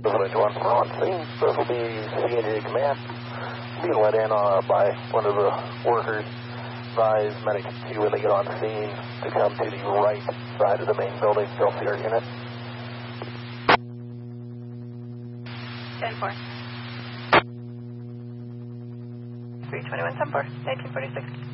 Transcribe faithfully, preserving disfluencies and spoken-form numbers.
twenty-one on scene. This will be C N J Command. Being let in uh, by one of the workers. Advise medic two when they get on scene to come to the right side of the main building. They'll see our unit. ten four. three twenty-one, ten four, nineteen forty-six.